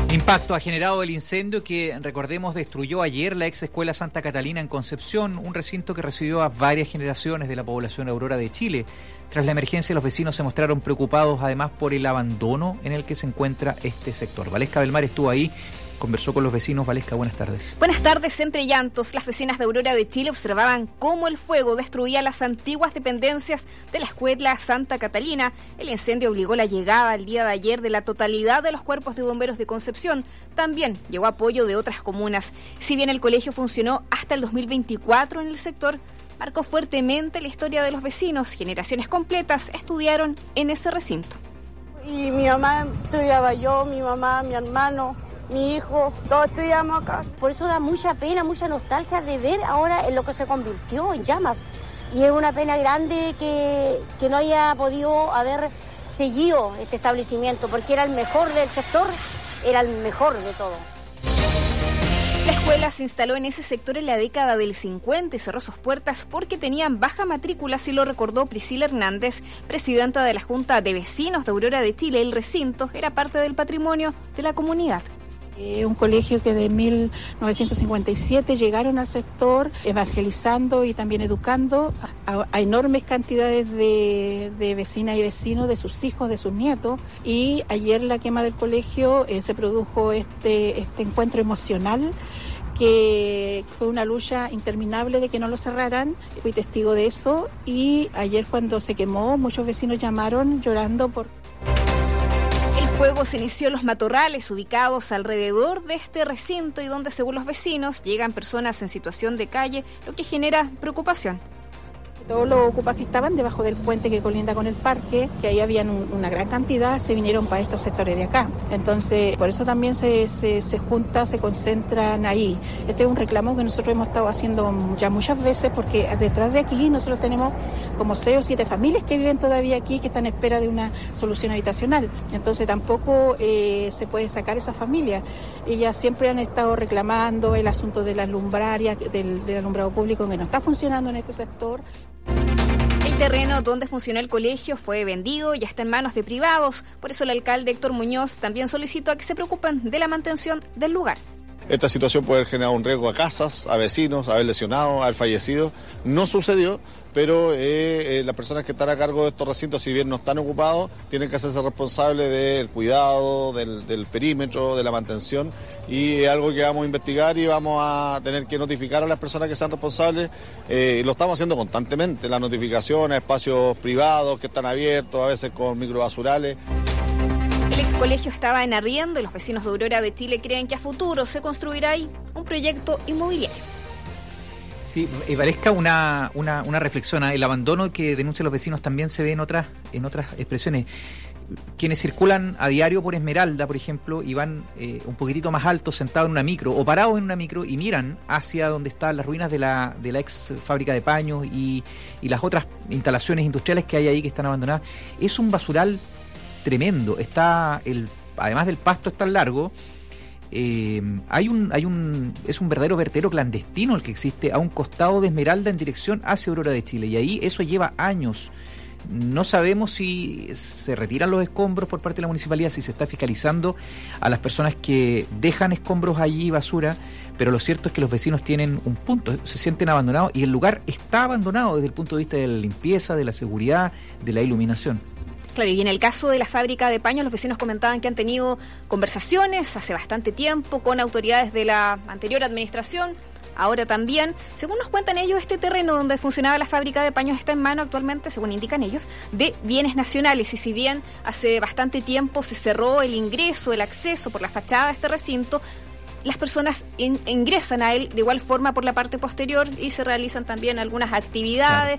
Impacto ha generado el incendio que, recordemos, destruyó ayer la ex escuela Santa Catalina en Concepción, un recinto que recibió a varias generaciones de la población aurora de Chile. Tras la emergencia, los vecinos se mostraron preocupados además por el abandono en el que se encuentra este sector. Valesca Belmar estuvo ahí, conversó con los vecinos. Valesca, buenas tardes. Buenas tardes. Entre llantos, las vecinas de Aurora de Chile observaban cómo el fuego destruía las antiguas dependencias de la escuela Santa Catalina. El incendio obligó la llegada el día de ayer de la totalidad de los cuerpos de bomberos de Concepción. También llegó apoyo de otras comunas. Si bien el colegio funcionó hasta el 2024 en el sector, marcó fuertemente la historia de los vecinos. Generaciones completas estudiaron en ese recinto. Y mi mamá estudiaba, yo, mi mamá, mi hermano, mi hijo, todos estudiamos acá. Por eso da mucha pena, mucha nostalgia de ver ahora en lo que se convirtió en llamas. Y es una pena grande que no haya podido haber seguido este establecimiento, porque era el mejor del sector, era el mejor de todo. La escuela se instaló en ese sector en la década del 50 y cerró sus puertas porque tenían baja matrícula, así lo recordó Priscila Hernández, presidenta de la Junta de Vecinos de Aurora de Chile. El recinto era parte del patrimonio de la comunidad. Un colegio que de 1957 llegaron al sector evangelizando y también educando a enormes cantidades de vecinas y vecinos, de sus hijos, de sus nietos. Y ayer la quema del colegio se produjo este encuentro emocional, que fue una lucha interminable de que no lo cerraran. Fui testigo de eso y ayer cuando se quemó muchos vecinos llamaron llorando por... El fuego se inició en los matorrales ubicados alrededor de este recinto y donde, según los vecinos, llegan personas en situación de calle, lo que genera preocupación. Todos los ocupas que estaban debajo del puente que colinda con el parque, que ahí habían una gran cantidad, se vinieron para estos sectores de acá. Entonces, por eso también se juntan, se concentran ahí. Este es un reclamo que nosotros hemos estado haciendo ya muchas veces, porque detrás de aquí nosotros tenemos como 6 o 7 familias que viven todavía aquí, que están en espera de una solución habitacional. Entonces tampoco se puede sacar esa familia. Ellas siempre han estado reclamando el asunto de las lumbrarias, del alumbrado público que no está funcionando en este sector. El terreno donde funcionó el colegio fue vendido y está en manos de privados. Por eso el alcalde Héctor Muñoz también solicitó a que se preocupen de la mantención del lugar. Esta situación puede generar un riesgo a casas, a vecinos, a haber lesionados, a haber fallecido. No sucedió, pero las personas que están a cargo de estos recintos, si bien no están ocupados, tienen que hacerse responsables del cuidado, del perímetro, de la mantención, y es algo que vamos a investigar y vamos a tener que notificar a las personas que sean responsables. Lo estamos haciendo constantemente, la notificación a espacios privados que están abiertos, a veces con microbasurales. El ex colegio estaba en arriendo y los vecinos de Aurora de Chile creen que a futuro se construirá ahí un proyecto inmobiliario. Sí, Valesca, una reflexión. El abandono que denuncian los vecinos también se ve en otras expresiones. Quienes circulan a diario por Esmeralda, por ejemplo, y van un poquitito más altos, sentados en una micro o parados en una micro y miran hacia donde están las ruinas de la ex fábrica de paños y las otras instalaciones industriales que hay ahí que están abandonadas. Es un basural tremendo. Además del pasto es tan largo, es un verdadero vertedero clandestino el que existe a un costado de Esmeralda en dirección hacia Aurora de Chile, y ahí eso lleva años. No sabemos si se retiran los escombros por parte de la municipalidad, si se está fiscalizando a las personas que dejan escombros allí, basura, pero lo cierto es que los vecinos tienen un punto, se sienten abandonados y el lugar está abandonado desde el punto de vista de la limpieza, de la seguridad, de la iluminación. Claro, y en el caso de la fábrica de paños, los vecinos comentaban que han tenido conversaciones hace bastante tiempo con autoridades de la anterior administración, ahora también. Según nos cuentan ellos, este terreno donde funcionaba la fábrica de paños está en mano actualmente, según indican ellos, de bienes nacionales. Y si bien hace bastante tiempo se cerró el ingreso, el acceso por la fachada de este recinto, las personas ingresan a él de igual forma por la parte posterior y se realizan también algunas actividades,